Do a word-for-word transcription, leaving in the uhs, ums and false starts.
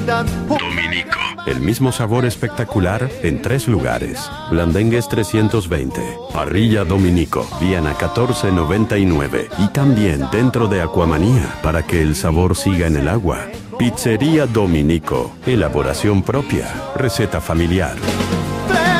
Dominico. El mismo sabor espectacular en tres lugares. Blandengues trescientos veinte. Parrilla Dominico. Viena catorce noventa y nueve. Y también dentro de Aquamanía para que el sabor siga en el agua. Pizzería Dominico. Elaboración propia. Receta familiar.